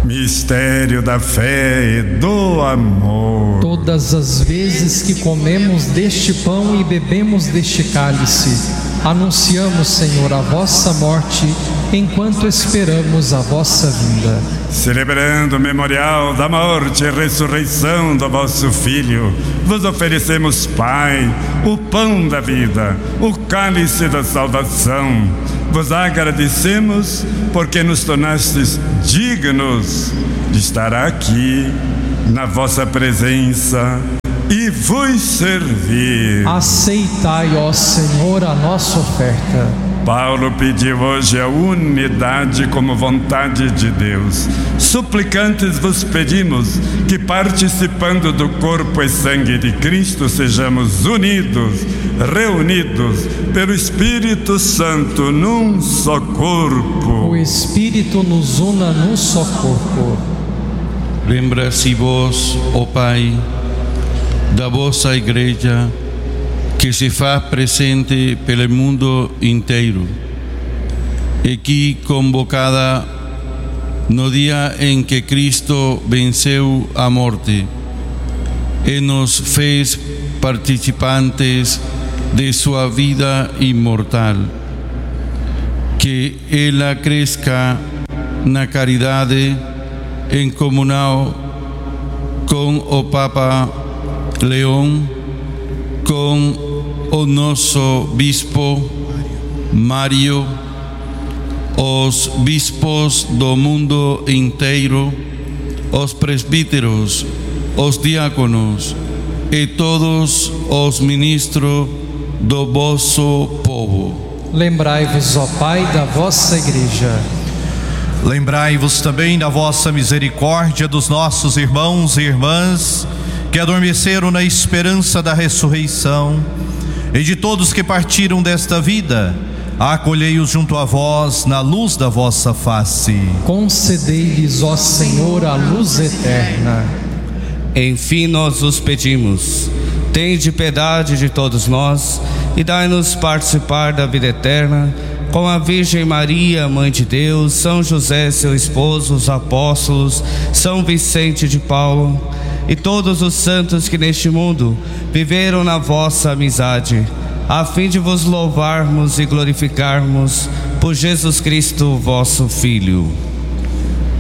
Mistério da fé e do amor. Todas as vezes que comemos deste pão e bebemos deste cálice, anunciamos, Senhor, a vossa morte, enquanto esperamos a vossa vinda. Celebrando o memorial da morte e ressurreição do vosso Filho, vos oferecemos, Pai, o pão da vida, o cálice da salvação. Vos agradecemos porque nos tornastes dignos de estar aqui na vossa presença e vos servir. Aceitai, ó Senhor, a nossa oferta. Paulo pediu hoje a unidade como vontade de Deus. Suplicantes vos pedimos que, participando do corpo e sangue de Cristo, sejamos unidos, reunidos pelo Espírito Santo num só corpo. O Espírito nos una num só corpo. Lembra-se vos, ó Pai, da vossa Igreja, que se faz presente pelo mundo inteiro e que, convocada no dia em que Cristo venceu a morte e nos fez participantes de sua vida imortal, que ela cresça na caridade em comunhão com o Papa Leão, com o nosso bispo Mário, os bispos do mundo inteiro, os presbíteros, os diáconos e todos os ministros do vosso povo. Lembrai-vos, ó Pai, da vossa Igreja. Lembrai-vos também da vossa misericórdia dos nossos irmãos e irmãs que adormeceram na esperança da ressurreição, e de todos que partiram desta vida, acolhei-os junto a vós na luz da vossa face. Concedei-lhes, ó Senhor, a luz eterna. Enfim, nós os pedimos, tende piedade de todos nós e dai-nos participar da vida eterna, com a Virgem Maria, Mãe de Deus, São José, seu esposo, os apóstolos, São Vicente de Paulo e todos os santos que neste mundo viveram na vossa amizade, a fim de vos louvarmos e glorificarmos por Jesus Cristo, vosso Filho.